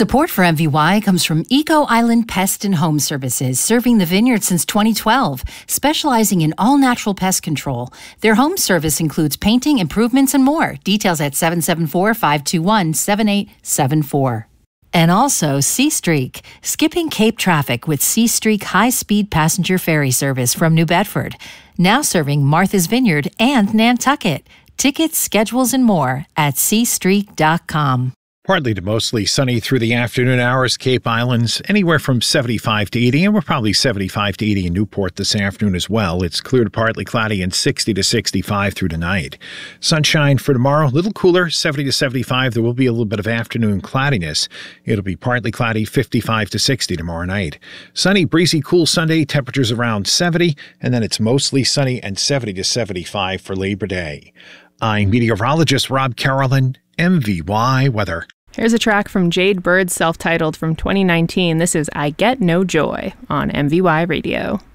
Support for MVY comes from Eco Island Pest and Home Services, serving the vineyard since 2012, specializing in all-natural pest control. Their home service includes painting, improvements, and more. Details at 774-521-7874. And also Seastreak, skipping Cape traffic with Seastreak high-speed passenger ferry service from New Bedford. Now serving Martha's Vineyard and Nantucket. Tickets, schedules, and more at seastreak.com. Partly to mostly sunny through the afternoon hours, Cape Islands, anywhere from 75 to 80, and we're probably 75 to 80 in Newport this afternoon as well. It's clear to partly cloudy and 60 to 65 through tonight. Sunshine for tomorrow, a little cooler, 70 to 75. There will be a little bit of afternoon cloudiness. It'll be partly cloudy, 55 to 60 tomorrow night. Sunny, breezy, cool Sunday, temperatures around 70, and then it's mostly sunny and 70 to 75 for Labor Day. I'm meteorologist Rob Carolyn, MVY Weather. Here's a track from Jade Bird's self-titled from 2019. This is I Get No Joy on MVY Radio.